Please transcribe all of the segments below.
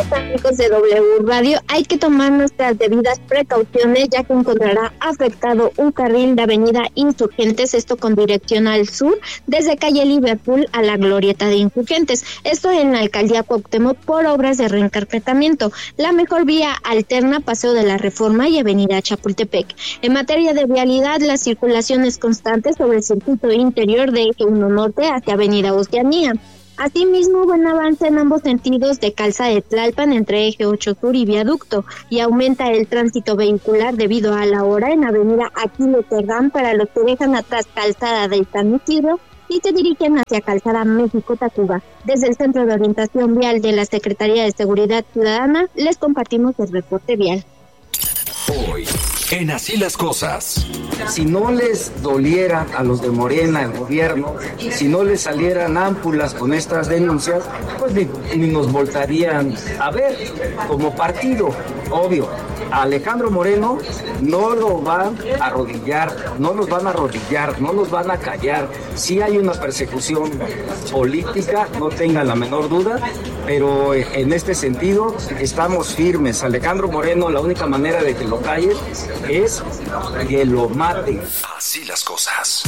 tardes, amigos de W Radio. Hay que tomar nuestras debidas precauciones, ya que encontrará afectado un carril de avenida Insurgentes, esto con dirección al sur, desde calle Liverpool a la glorieta de Insurgentes. Esto en la alcaldía Cuauhtémoc por obras de reencarpetamiento. La mejor vía alterna, Paseo de la Reforma y avenida Chapultepec. En materia de vialidad, la circulación es constante sobre el circuito interior de Eje 1 Norte hacia avenida Oceanía. Asimismo, buen avance en ambos sentidos de Calzada de Tlalpan entre Eje 8 Sur y Viaducto, y aumenta el tránsito vehicular debido a la hora en avenida Aquilo Cerdán para los que dejan atrás Calzada del San Isidro y se dirigen hacia Calzada México-Tacuba. Desde el Centro de Orientación Vial de la Secretaría de Seguridad Ciudadana les compartimos el reporte vial. Hoy, en Así las Cosas. Si no les doliera a los de Morena, el gobierno, si no les salieran ámpulas con estas denuncias, pues ni nos voltarían a ver como partido, obvio. A Alejandro Moreno no lo van a arrodillar, no nos van a arrodillar, no nos van a callar. Sí hay una persecución política, no tengan la menor duda, pero en este sentido estamos firmes. Alejandro Moreno, la única manera de que lo callen es que lo maten. Así las cosas.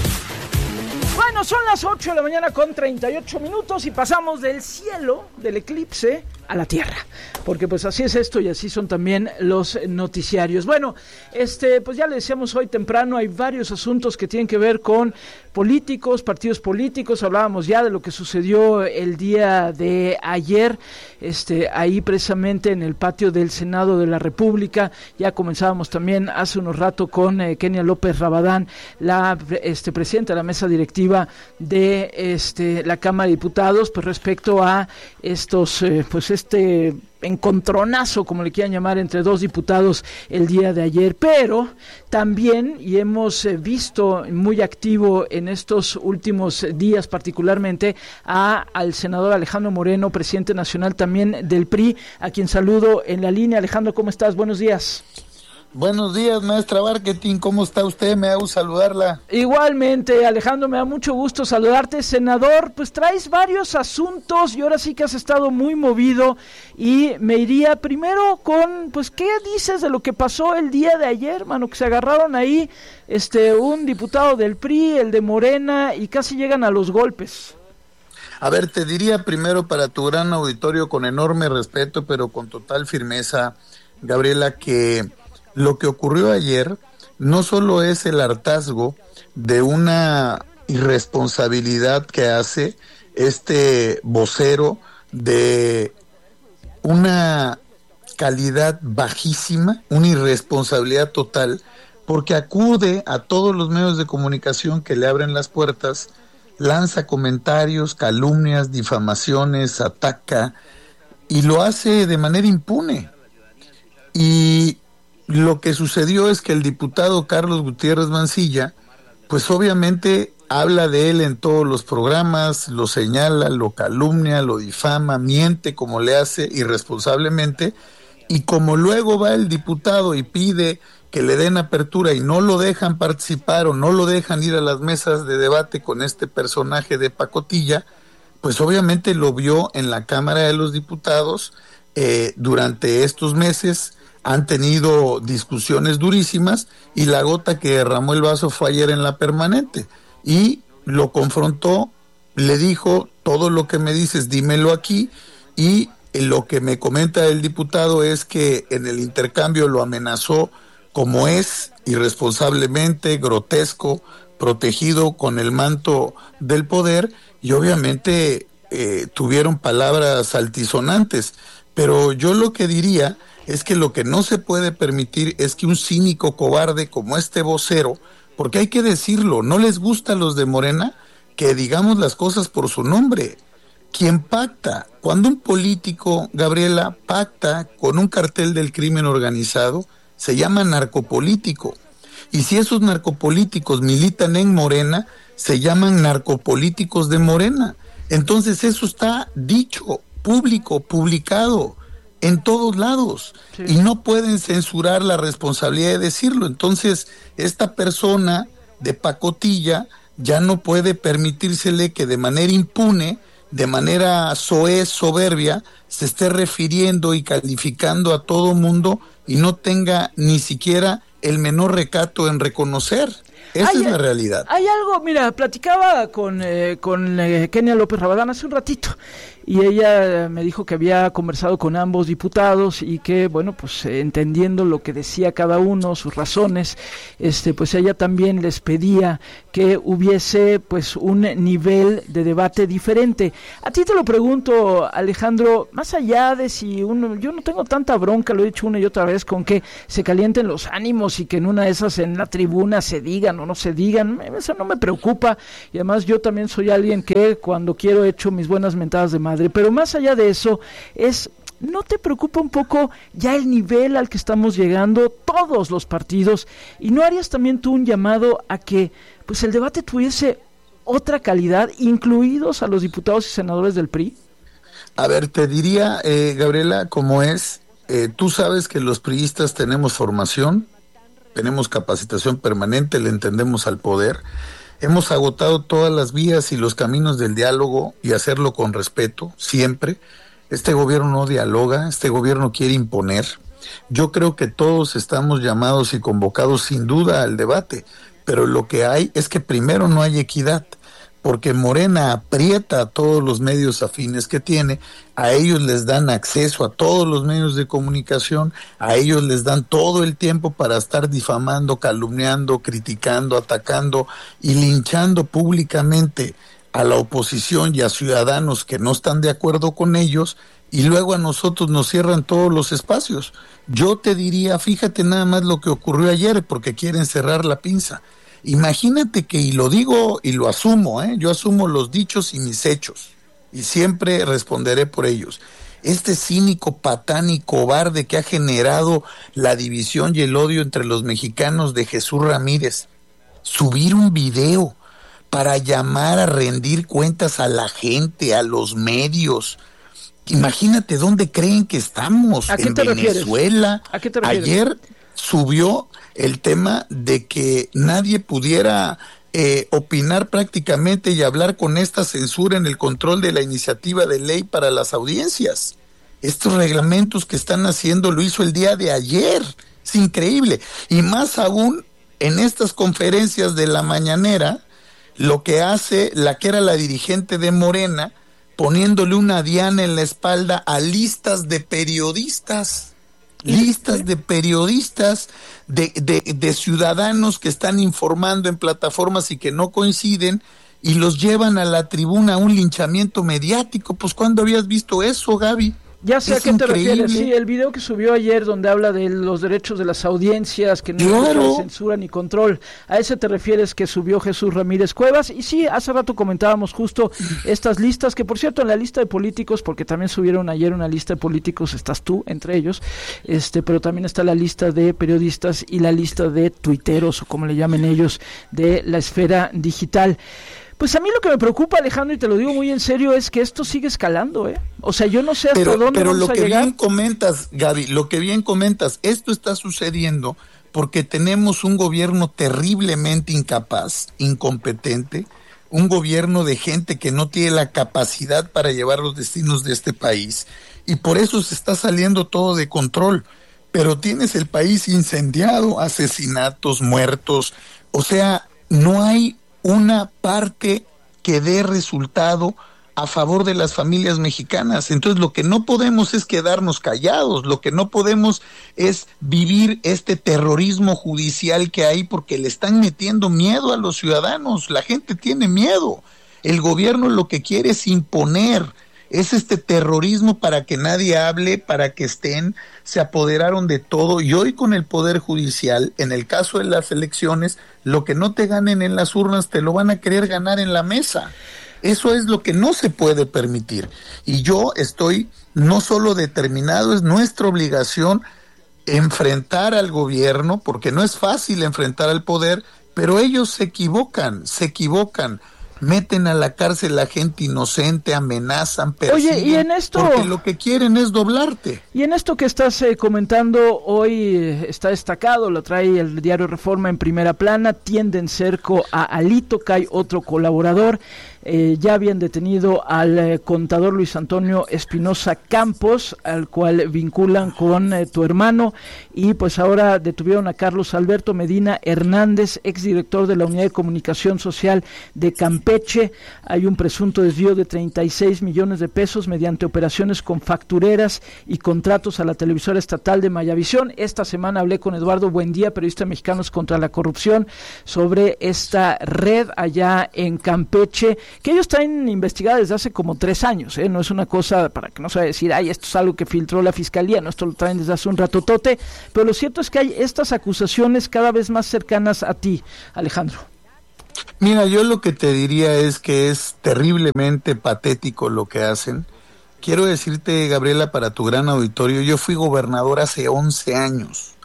Bueno, son las 8 de la mañana con 38 minutos y pasamos del cielo, del eclipse, a la tierra, porque pues así es esto y así son también los noticiarios. Bueno, pues ya le decíamos hoy temprano, hay varios asuntos que tienen que ver con políticos, partidos políticos. Hablábamos ya de lo que sucedió el día de ayer, ahí precisamente en el patio del Senado de la República. Ya comenzábamos también hace unos rato con Kenia López Rabadán, la presidenta de la mesa directiva de la Cámara de Diputados, pues respecto a estos encontronazo, como le quieran llamar, entre dos diputados el día de ayer. Pero también, y hemos visto muy activo en estos últimos días particularmente, al senador Alejandro Moreno, presidente nacional también del PRI, a quien saludo en la línea. Alejandro, ¿cómo estás? Buenos días. Buenos días, maestra Marketing, ¿cómo está usted? Me hago saludarla. Igualmente, Alejandro, me da mucho gusto saludarte. Senador, pues traes varios asuntos y ahora sí que has estado muy movido, y me iría primero con, pues, ¿qué dices de lo que pasó el día de ayer, mano? Que se agarraron ahí un diputado del PRI, el de Morena, y casi llegan a los golpes. A ver, te diría primero, para tu gran auditorio, con enorme respeto, pero con total firmeza, Gabriela, que lo que ocurrió ayer no solo es el hartazgo de una irresponsabilidad que hace este vocero de una calidad bajísima, una irresponsabilidad total, porque acude a todos los medios de comunicación que le abren las puertas, lanza comentarios, calumnias, difamaciones, ataca, y lo hace de manera impune. Y lo que sucedió es que el diputado Carlos Gutiérrez Mancilla, pues obviamente habla de él en todos los programas, lo señala, lo calumnia, lo difama, miente como le hace irresponsablemente, y como luego va el diputado y pide que le den apertura y no lo dejan participar o no lo dejan ir a las mesas de debate con este personaje de pacotilla, pues obviamente lo vio en la Cámara de los Diputados durante estos meses. Han tenido discusiones durísimas y la gota que derramó el vaso fue ayer en la permanente, y lo confrontó, le dijo: todo lo que me dices dímelo aquí, y lo que me comenta el diputado es que en el intercambio lo amenazó como es, irresponsablemente, grotesco, protegido con el manto del poder, y obviamente tuvieron palabras altisonantes. Pero yo lo que diría es que lo que no se puede permitir es que un cínico cobarde como este vocero, porque hay que decirlo, no les gusta a los de Morena que digamos las cosas por su nombre. Quien pacta, cuando un político, Gabriela, pacta con un cartel del crimen organizado, se llama narcopolítico. Y si esos narcopolíticos militan en Morena, se llaman narcopolíticos de Morena. Entonces eso está dicho, público, publicado en todos lados, sí. Y no pueden censurar la responsabilidad de decirlo. Entonces esta persona de pacotilla ya no puede permitírsele que de manera impune de manera soez, soberbia, se esté refiriendo y calificando a todo mundo y no tenga ni siquiera el menor recato en reconocer. Esa es la realidad. Hay algo, mira, platicaba con Kenia López Rabadán hace un ratito y ella me dijo que había conversado con ambos diputados y que, bueno, pues entendiendo lo que decía cada uno, sus razones, pues ella también les pedía que hubiese pues un nivel de debate diferente. A ti te lo pregunto, Alejandro, más allá de si yo no tengo tanta bronca, lo he dicho una y otra vez, con que se calienten los ánimos y que en una de esas en la tribuna se digan o no se digan, eso no me preocupa, y además yo también soy alguien que cuando quiero echo mis buenas mentadas de madre, pero más allá de eso, ¿no te preocupa un poco ya el nivel al que estamos llegando todos los partidos? ¿Y no harías también tú un llamado a que pues el debate tuviese otra calidad, incluidos a los diputados y senadores del PRI? A ver, te diría, Gabriela, como es, tú sabes que los priistas tenemos formación, tenemos capacitación permanente, le entendemos al poder, hemos agotado todas las vías y los caminos del diálogo y hacerlo con respeto, siempre. Este gobierno no dialoga, este gobierno quiere imponer. Yo creo que todos estamos llamados y convocados sin duda al debate, pero lo que hay es que primero no hay equidad, porque Morena aprieta a todos los medios afines que tiene, a ellos les dan acceso a todos los medios de comunicación, a ellos les dan todo el tiempo para estar difamando, calumniando, criticando, atacando y linchando públicamente a la oposición y a ciudadanos que no están de acuerdo con ellos, y luego a nosotros nos cierran todos los espacios. Yo te diría, fíjate nada más lo que ocurrió ayer, porque quieren cerrar la pinza. Imagínate que, y lo digo y lo asumo, yo asumo los dichos y mis hechos, y siempre responderé por ellos. Este cínico, patán y cobarde que ha generado la división y el odio entre los mexicanos de Jesús Ramírez, subir un video para llamar a rendir cuentas a la gente, a los medios. Imagínate dónde creen que estamos. ¿A qué te Venezuela. ¿A qué te refieres? Ayer subió el tema de que nadie pudiera opinar prácticamente y hablar con esta censura en el control de la iniciativa de ley para las audiencias. Estos reglamentos que están haciendo lo hizo el día de ayer. Es increíble. Y más aún en estas conferencias de la mañanera, lo que hace la que era la dirigente de Morena, poniéndole una diana en la espalda a listas de periodistas. Listas de periodistas, de ciudadanos que están informando en plataformas y que no coinciden, y los llevan a la tribuna a un linchamiento mediático. Pues ¿cuándo habías visto eso, Gaby? Ya sé a qué te refieres, sí, el video que subió ayer donde habla de los derechos de las audiencias, que no hay censura ni control, a ese te refieres que subió Jesús Ramírez Cuevas. Y sí, hace rato comentábamos justo estas listas, que por cierto en la lista de políticos, porque también subieron ayer una lista de políticos, estás tú entre ellos, pero también está la lista de periodistas y la lista de tuiteros, o como le llamen ellos, de la esfera digital. Pues a mí lo que me preocupa, Alejandro, y te lo digo muy en serio, es que esto sigue escalando, O sea, yo no sé hasta dónde vamos a llegar. Pero lo que bien comentas, Gaby, esto está sucediendo porque tenemos un gobierno terriblemente incapaz, incompetente, un gobierno de gente que no tiene la capacidad para llevar los destinos de este país, y por eso se está saliendo todo de control. Pero tienes el país incendiado, asesinatos, muertos, o sea, no hay una parte que dé resultado a favor de las familias mexicanas. Entonces lo que no podemos es quedarnos callados, lo que no podemos es vivir este terrorismo judicial que hay, porque le están metiendo miedo a los ciudadanos, la gente tiene miedo, el gobierno lo que quiere es imponer, es este terrorismo para que nadie hable, para que se apoderaron de todo, y hoy con el Poder Judicial, en el caso de las elecciones, lo que no te ganen en las urnas te lo van a querer ganar en la mesa. Eso es lo que no se puede permitir. Y yo estoy no solo determinado, es nuestra obligación enfrentar al gobierno, porque no es fácil enfrentar al poder, pero ellos se equivocan, meten a la cárcel a gente inocente, amenazan, persiguen. Oye, y en esto, porque lo que quieren es doblarte. Y en esto que estás comentando hoy está destacado, lo trae el diario Reforma en primera plana, tienden cerco a Alito Cay, otro colaborador. ya habían detenido al contador Luis Antonio Espinosa Campos, al cual vinculan con tu hermano, y pues ahora detuvieron a Carlos Alberto Medina Hernández, exdirector de la Unidad de Comunicación Social de Campeche. Hay un presunto desvío de 36 millones de pesos mediante operaciones con factureras y contratos a la televisora estatal de Mayavisión. Esta semana hablé con Eduardo Buendía, periodista de Mexicanos contra la Corrupción, sobre esta red allá en Campeche, que ellos traen investigada desde hace como 3 años, no es una cosa para que no se vaya a decir, ay, esto es algo que filtró la Fiscalía, no, esto lo traen desde hace un ratotote, pero lo cierto es que hay estas acusaciones cada vez más cercanas a ti, Alejandro. Mira, yo lo que te diría es que es terriblemente patético lo que hacen. Quiero decirte, Gabriela, para tu gran auditorio, yo fui gobernador hace 11 años.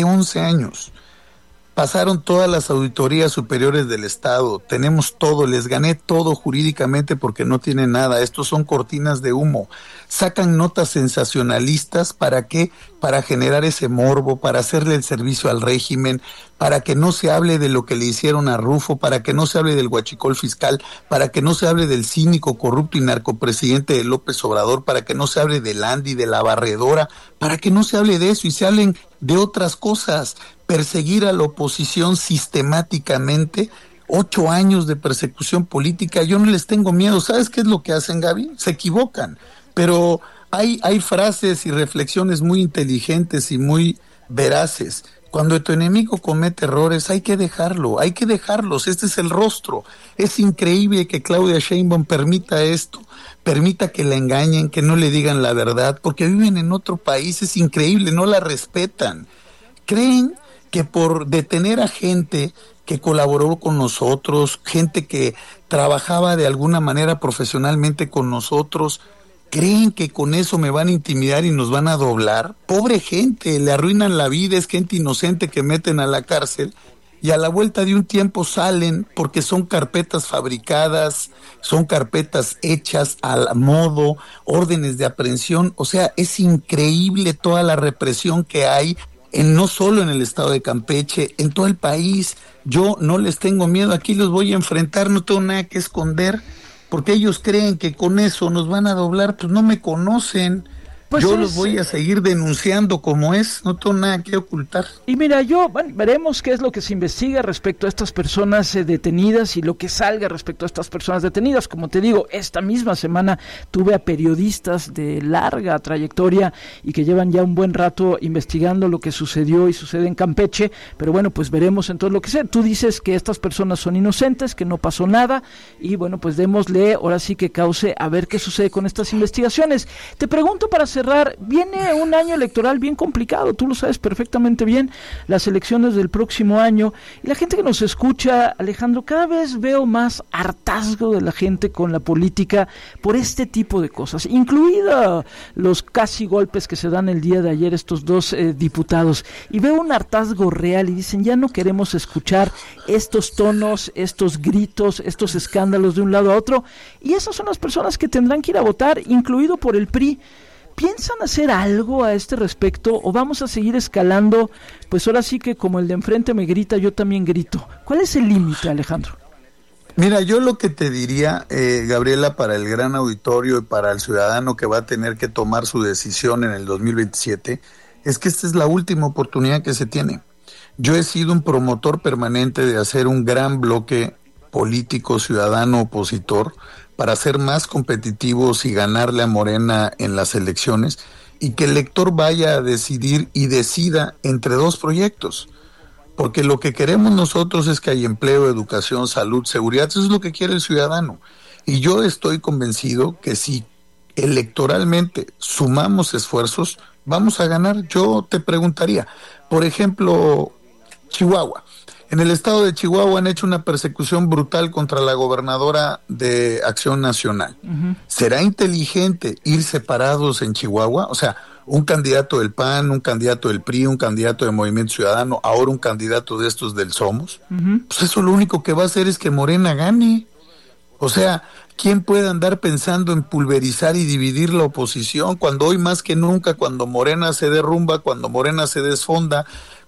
Pasaron todas las auditorías superiores del Estado, tenemos todo, les gané todo jurídicamente porque no tienen nada, estos son cortinas de humo, sacan notas sensacionalistas, ¿para qué? Para generar ese morbo, para hacerle el servicio al régimen, para que no se hable de lo que le hicieron a Rufo, para que no se hable del huachicol fiscal, para que no se hable del cínico, corrupto y narcopresidente de López Obrador, para que no se hable del Andy, de la barredora, para que no se hable de eso y se hablen de otras cosas. Perseguir a la oposición sistemáticamente, 8 años de persecución política, yo no les tengo miedo. ¿Sabes qué es lo que hacen, Gaby? Se equivocan, pero hay frases y reflexiones muy inteligentes y muy veraces. Cuando tu enemigo comete errores, hay que dejarlos, este es el rostro. Es increíble que Claudia Sheinbaum permita esto, permita que la engañen, que no le digan la verdad, porque viven en otro país, es increíble, no la respetan. Creen que por detener a gente que colaboró con nosotros, gente que trabajaba de alguna manera profesionalmente con nosotros, ¿creen que con eso me van a intimidar y nos van a doblar? Pobre gente, le arruinan la vida, es gente inocente que meten a la cárcel y a la vuelta de un tiempo salen porque son carpetas fabricadas, son carpetas hechas al modo, órdenes de aprehensión. O sea, es increíble toda la represión que hay, no solo en el estado de Campeche, en todo el país. Yo no les tengo miedo, aquí los voy a enfrentar, no tengo nada que esconder, porque ellos creen que con eso nos van a doblar, pues no me conocen. Pues yo los voy a seguir denunciando como es, no tengo nada que ocultar. Y mira, veremos qué es lo que se investiga respecto a estas personas detenidas y lo que salga respecto a estas personas detenidas. Como te digo, esta misma semana tuve a periodistas de larga trayectoria y que llevan ya un buen rato investigando lo que sucedió y sucede en Campeche, pero bueno, pues veremos entonces lo que sea. Tú dices que estas personas son inocentes, que no pasó nada, y bueno, pues démosle, ahora sí que cauce, a ver qué sucede con estas investigaciones. Te pregunto para cerrar, viene un año electoral bien complicado, tú lo sabes perfectamente bien, las elecciones del próximo año, y la gente que nos escucha, Alejandro, cada vez veo más hartazgo de la gente con la política por este tipo de cosas, incluida los casi golpes que se dan el día de ayer estos 2 diputados, y veo un hartazgo real y dicen, ya no queremos escuchar estos tonos, estos gritos, estos escándalos de un lado a otro, y esas son las personas que tendrán que ir a votar, incluido por el PRI. ¿Piensan hacer algo a este respecto o vamos a seguir escalando? Pues ahora sí que como el de enfrente me grita, yo también grito. ¿Cuál es el límite, Alejandro? Mira, yo lo que te diría, Gabriela, para el gran auditorio y para el ciudadano que va a tener que tomar su decisión en el 2027, es que esta es la última oportunidad que se tiene. Yo he sido un promotor permanente de hacer un gran bloque político, ciudadano, opositor, para ser más competitivos y ganarle a Morena en las elecciones, y que el elector vaya a decidir y decida entre 2 proyectos, porque lo que queremos nosotros es que haya empleo, educación, salud, seguridad, eso es lo que quiere el ciudadano, y yo estoy convencido que si electoralmente sumamos esfuerzos, vamos a ganar. Yo te preguntaría, por ejemplo, Chihuahua. En el estado de Chihuahua han hecho una persecución brutal contra la gobernadora de Acción Nacional. Uh-huh. ¿Será inteligente ir separados en Chihuahua? O sea, un candidato del PAN, un candidato del PRI, un candidato de Movimiento Ciudadano, ahora un candidato de estos del Somos. Uh-huh. Pues eso lo único que va a hacer es que Morena gane. O sea, ¿quién puede andar pensando en pulverizar y dividir la oposición cuando hoy más que nunca, cuando Morena se derrumba, cuando Morena se desfonda,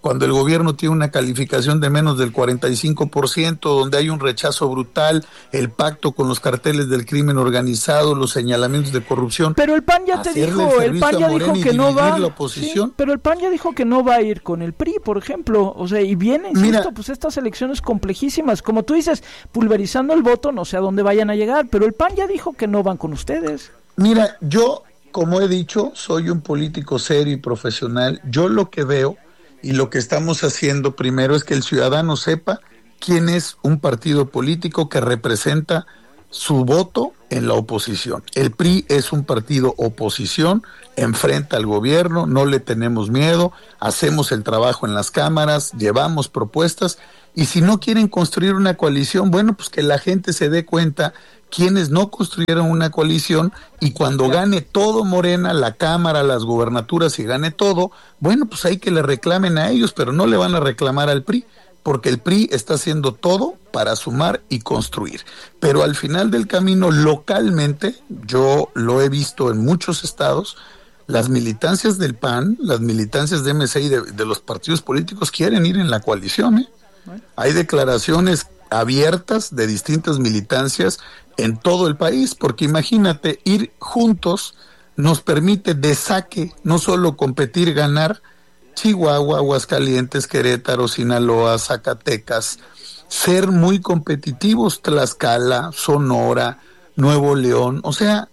cuando el gobierno tiene una calificación de menos del 45%, donde hay un rechazo brutal, el pacto con los carteles del crimen organizado, los señalamientos de corrupción. Pero el PAN ya te dijo, que no va. La oposición. Sí, pero el PAN ya dijo que no va a ir con el PRI, por ejemplo. O sea, y viene, insisto, pues estas elecciones complejísimas. Como tú dices, pulverizando el voto, no sé a dónde vayan a llegar, pero el PAN ya dijo que no van con ustedes. Mira, yo, como he dicho, soy un político serio y profesional. Yo lo que veo y lo que estamos haciendo primero es que el ciudadano sepa quién es un partido político que representa su voto en la oposición. El PRI es un partido oposición, enfrenta al gobierno, no le tenemos miedo, hacemos el trabajo en las cámaras, llevamos propuestas, y si no quieren construir una coalición, bueno, pues que la gente se dé cuenta quienes no construyeron una coalición, y cuando gane todo Morena, la Cámara, las gubernaturas, y gane todo, bueno, pues hay que le reclamen a ellos, pero no le van a reclamar al PRI, porque el PRI está haciendo todo para sumar y construir. Pero al final del camino, localmente, yo lo he visto en muchos estados, las militancias del PAN, las militancias de MC y de los partidos políticos quieren ir en la coalición, ¿eh? Hay declaraciones abiertas de distintas militancias en todo el país, porque imagínate, ir juntos nos permite de saque no solo competir, ganar Chihuahua, Aguascalientes, Querétaro, Sinaloa, Zacatecas, ser muy competitivos, Tlaxcala, Sonora, Nuevo León, o sea,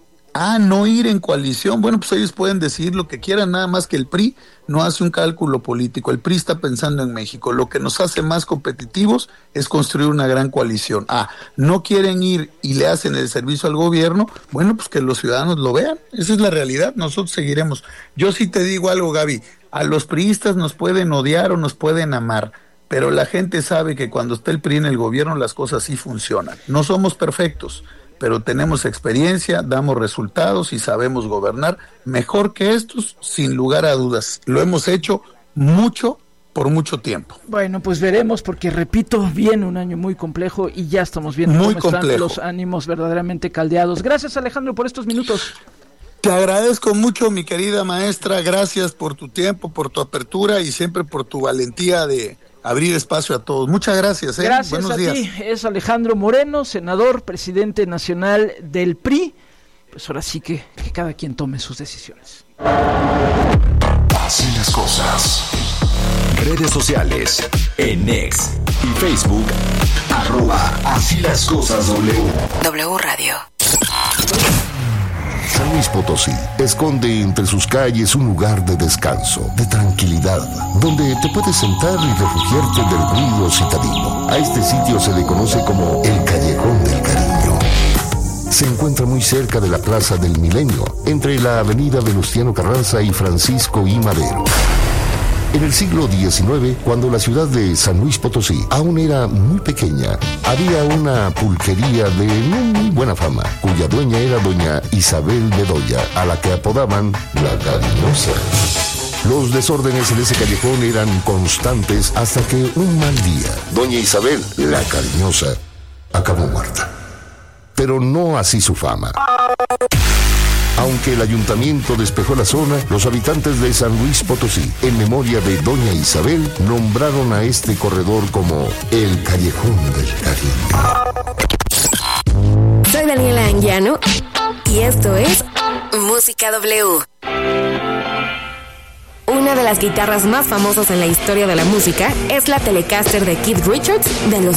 no ir en coalición. Bueno, pues ellos pueden decidir lo que quieran, nada más que el PRI no hace un cálculo político, el PRI está pensando en México, lo que nos hace más competitivos es construir una gran coalición. No quieren ir y le hacen el servicio al gobierno, bueno, pues que los ciudadanos lo vean, esa es la realidad, nosotros seguiremos. Yo sí te digo algo, Gaby, a los priistas nos pueden odiar o nos pueden amar, pero la gente sabe que cuando está el PRI en el gobierno las cosas sí funcionan. No somos perfectos, pero tenemos experiencia, damos resultados y sabemos gobernar mejor que estos, sin lugar a dudas. Lo hemos hecho mucho, por mucho tiempo. Bueno, pues veremos, porque repito, viene un año muy complejo y ya estamos viendo cómo están los ánimos verdaderamente caldeados. Gracias, Alejandro, por estos minutos. Te agradezco mucho, mi querida maestra, gracias por tu tiempo, por tu apertura y siempre por tu valentía de abrir espacio a todos. Muchas gracias. Gracias. Buenos a días. ti. Es Alejandro Moreno, senador, presidente nacional del PRI. Pues ahora sí que cada quien tome sus decisiones. Así las cosas. Redes sociales en X y Facebook @Así las cosas W Radio. San Luis Potosí esconde entre sus calles un lugar de descanso, de tranquilidad, donde te puedes sentar y refugiarte del ruido citadino. A este sitio se le conoce como el Callejón del Cariño. Se encuentra muy cerca de la Plaza del Milenio, entre la avenida Venustiano Carranza y Francisco I. Madero. En el siglo XIX, cuando la ciudad de San Luis Potosí aún era muy pequeña, había una pulquería de no muy buena fama, cuya dueña era doña Isabel Bedoya, a la que apodaban la Cariñosa. Los desórdenes en ese callejón eran constantes hasta que un mal día, doña Isabel, la Cariñosa, acabó muerta. Pero no así su fama. Aunque el ayuntamiento despejó la zona, los habitantes de San Luis Potosí, en memoria de doña Isabel, nombraron a este corredor como el Callejón del Cariño. Soy Daniela Anguiano y esto es Música W. Una de las guitarras más famosas en la historia de la música es la Telecaster de Keith Richards de los